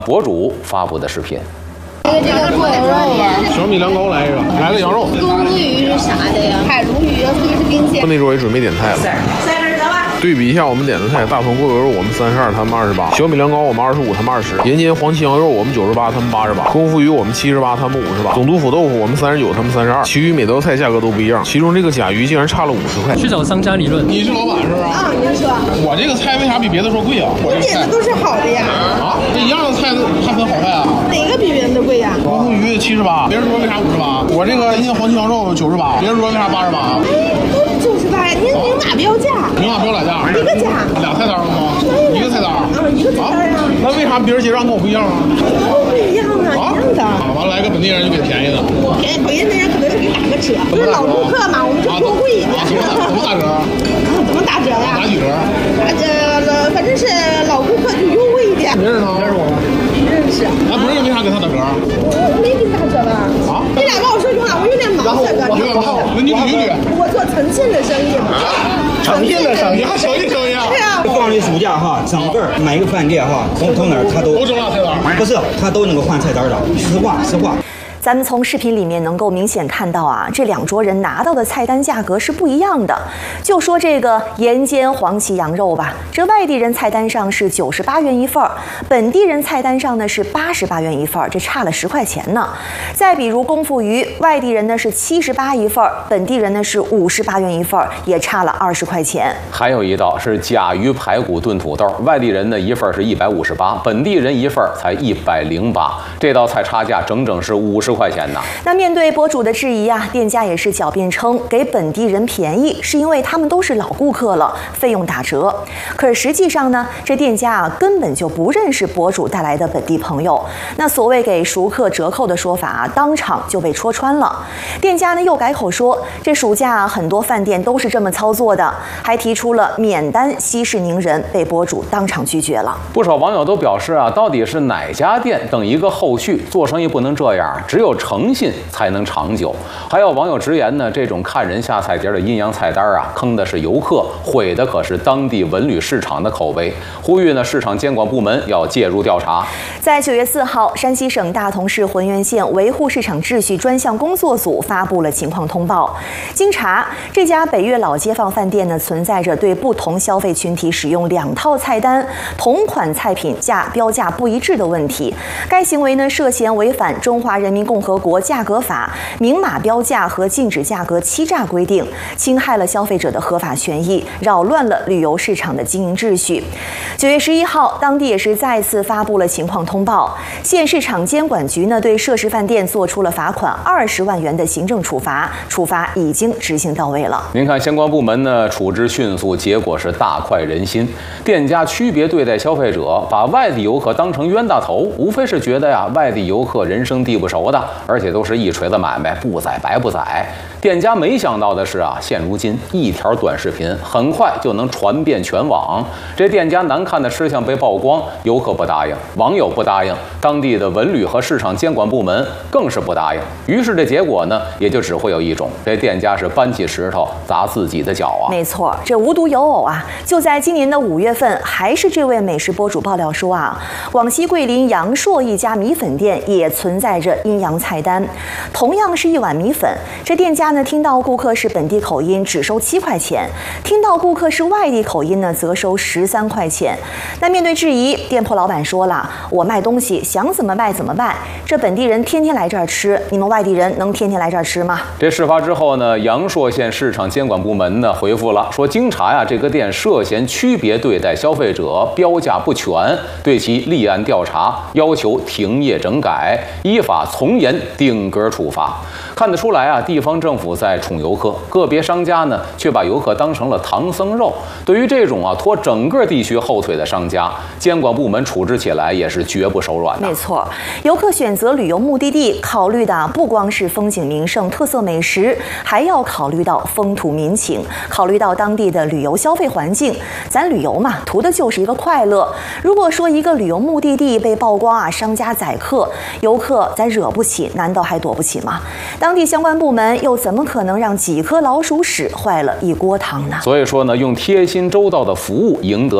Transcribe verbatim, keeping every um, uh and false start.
博主发布的视频。 这个这个过油肉啊， 小米凉糕来一个，来个羊肉。 公鲈鱼是啥的呀？海鲈鱼，这个是冰鲜。 那时候也准备点菜了。对比一下我们点的菜，大同过油肉我们三十二，他们二十八；小米凉糕我们二十五，他们二十；盐煎黄七羊肉我们九十八，他们八十八；功夫鱼我们七十八，他们五十八；总督府豆腐我们三十九，他们三十二。其余每道菜价格都不一样，其中这个甲鱼竟然差了五十块。 去找商家理论。 你是老板是不是？ 啊，您说。 我这个菜为啥比别的说贵啊？ 我点的都是好的呀。 啊，这一样的菜还分好坏啊？ 哪个比别人的贵呀？ 功夫鱼七十八，别人说为啥五十八？我这个盐煎黄七羊肉九十八，别人说为啥八十八？ 哎，都是九十八呀，您明码标价。 明码标哪价？ 一个价。 俩菜单吗？一个菜单。 啊，一个菜单呀。 那为啥别人结账跟我不一样啊？ 都不一样啊，一样的。 啊，完了来个本地人就给便宜的。 给本地人可能是给打个折，就是老顾客嘛，我们就多贵一点。 怎么怎么打折？ 怎么打折呀？ 打几折？ 打这反正是老顾客就优惠一点。 你认识他？认识我吗？ 认识。 那不认识为啥给他打折？ 我没给他打折吧？啊？你俩帮我说句话，我有点忙，这个。 有点忙，那你捋一捋。 我做诚信的生意嘛。 诚信的生意，诚信生意啊！ 对啊。 放的暑假哈，整个每个饭店哈，从从哪儿他都都整俩菜单， 不是他都能够换菜单的，实话实话。 咱们从视频里面能够明显看到啊，这两桌人拿到的菜单价格是不一样的。就说这个盐煎黄鳍羊肉吧，这外地人菜单上是九十八元一份儿，本地人菜单上呢是八十八元一份儿，这差了十块钱呢。再比如功夫鱼，外地人呢是七十八一份儿，本地人呢是五十八元一份儿，也差了二十块钱。 还有一道是甲鱼排骨炖土豆，外地人呢一份是一百五十八，本地人一份才一百零八，这道菜差价整整是五十块钱呢。 那面对博主的质疑啊，店家也是狡辩称给本地人便宜，是因为他们都是老顾客了，费用打折。可是实际上呢，这店家啊根本就不认识博主带来的本地朋友。那所谓给熟客折扣的说法啊，当场就被戳穿了。店家呢又改口说，这暑假啊很多饭店都是这么操作的，还提出了免单息事宁人，被博主当场拒绝了。 不少网友都表示啊，到底是哪家店等一个后续，做生意不能这样，只有诚信才能长久。还有网友直言呢，这种看人下菜碟的阴阳菜单啊，坑的是游客，毁的可是当地文旅市场的口碑。呼吁呢，市场监管部门要介入调查。 在九月四号，山西省大同市浑源县维护市场秩序专项工作组发布了情况通报。经查，这家北岳老街坊饭店呢，存在着对不同消费群体使用两套菜单、同款菜品价标价不一致的问题。该行为呢，涉嫌违反《中华人民共和国价格法》明码标价和禁止价格欺诈规定，侵害了消费者的合法权益，扰乱了旅游市场的经营秩序。九月十一号，当地也是再次发布了情况通报，县市场监管局呢对涉事饭店做出了罚款二十万元的行政处罚，处罚已经执行到位了。 您看，相关部门呢处置迅速，结果是大快人心。店家区别对待消费者，把外地游客当成冤大头，无非是觉得呀，外地游客人生地不熟的，而且都是一锤子买卖，不宰白不宰。店家没想到的是啊，现如今一条短视频很快就能传遍全网。这店家难看的吃相被曝光，游客不答应，网友不答应，当地的文旅和市场监管部门更是不答应。于是这结果呢，也就只会有一种，这店家是搬起石头砸自己的脚啊！ 没错，这无独有偶啊，就在今年的五月份，还是这位美食博主爆料说啊，广西桂林阳朔一家米粉店也存在着阴阳菜单，同样是一碗米粉，这店家呢听到顾客是本地口音只收七块钱，听到顾客是外地口音呢则收十三块钱。那面对质疑，店铺老板说了，我卖东西想怎么卖怎么卖，这本地人天天来这儿吃，你们外地人能天天来这儿吃吗？ 这事发之后呢，阳朔县市场监管部门呢回复了，说经查呀，这个店涉嫌区别对待消费者，标价不全，对其立案调查，要求停业整改，依法从严定格处罚。看得出来啊，地方政府在宠游客，个别商家呢却把游客当成了唐僧肉。对于这种啊拖整个地区后腿的商家，监管部门处置起来也是绝不手软的。 没错，游客选择旅游目的地，考虑的不光是风景名胜、特色美食，还要考虑到风土民情，考虑到当地的旅游消费环境。咱旅游嘛，图的就是一个快乐。如果说一个旅游目的地被曝光啊，商家宰客，游客咱惹不起，难道还躲不起吗？当地相关部门又怎么可能让几颗老鼠屎坏了一锅汤呢？ 所以说呢，用贴心周到的服务赢得